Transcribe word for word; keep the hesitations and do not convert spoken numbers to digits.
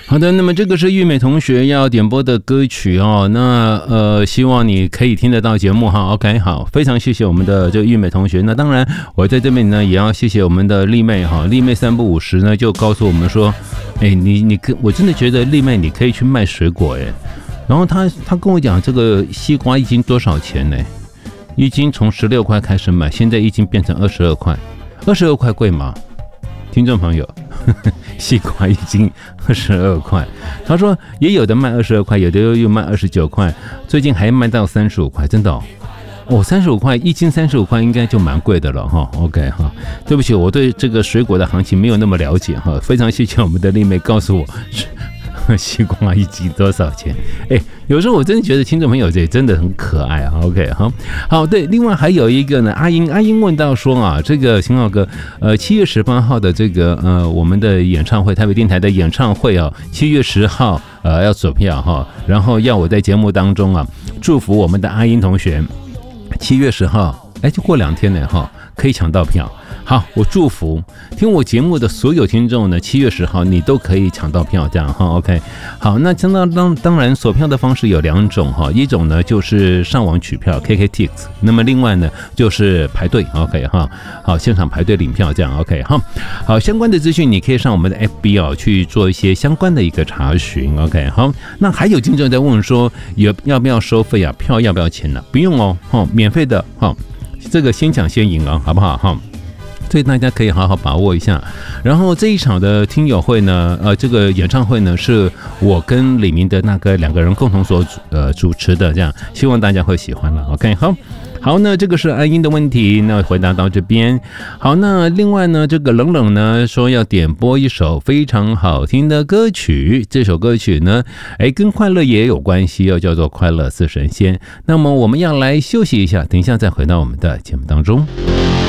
好的，那么这个是玉美同学要点播的歌曲哦，那呃，希望你可以听得到节目哈。OK， 好，非常谢谢我们的这个玉美同学。那当然，我在这边呢也要谢谢我们的丽妹哈，丽妹三不五时呢就告诉我们说，哎，你你我真的觉得丽妹你可以去卖水果哎。然后她她跟我讲，这个西瓜一斤多少钱呢？一斤从十六块开始买，现在一斤变成二十二块，二十二块贵吗？听众朋友，呵呵西瓜一斤二十二块，他说也有的卖二十二块，有的又卖二十九块，最近还卖到三十五块，真的哦，哦，三十五块一斤，三十五块应该就蛮贵的了哈。OK 哈，对不起，我对这个水果的行情没有那么了解哈，非常谢谢我们的丽妹告诉我。西瓜一斤多少钱？哎，有时候我真的觉得听众朋友这真的很可爱啊。OK， 好，好，对，另外还有一个呢，阿英，阿英问到说啊，这个邢浩哥，呃，七月十八号的这个呃我们的演唱会，台北电台的演唱会啊，七月十号呃要锁票哈，然后要我在节目当中啊祝福我们的阿英同学，七月十号，哎，就过两天了哈，可以抢到票。好，我祝福听我节目的所有听众呢，七月十号你都可以抢到票，这样哈 ，OK。好，那当当当然锁票的方式有两种哈，一种呢就是上网取票 K K Tix， 那么另外呢就是排队 ，OK 哈，好，现场排队领票这样 OK 哈。好，相关的资讯你可以上我们的 F B 哦去做一些相关的一个查询 ，OK 好。那还有听众在问说，有要不要收费啊？票要不要钱呢、啊？不用哦，哈，免费的哈，这个先抢先赢啊，好不好哈？所以大家可以好好把握一下。然后这一场的听友会呢，呃，这个演唱会呢，是我跟李明德那个两个人共同所呃主持的，这样希望大家会喜欢了。OK， 好。好，那这个是安英的问题，那回答到这边。好，那另外呢，这个冷冷呢说要点播一首非常好听的歌曲，这首歌曲呢，哎，跟快乐也有关系哦，叫做《快乐似神仙》。那么我们要来休息一下，等一下再回到我们的节目当中。